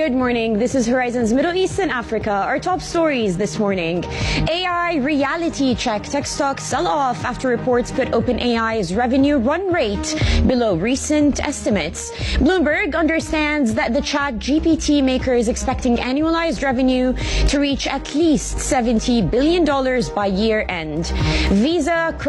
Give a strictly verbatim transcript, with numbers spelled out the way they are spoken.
Good morning. This is Horizon's Middle East and Africa. Our top stories this morning. A I reality check. Tech stocks sell off after reports put OpenAI's revenue run rate below recent estimates. Bloomberg understands that the Chat G P T maker is expecting annualized revenue to reach at least seventy billion dollars by year end. Visa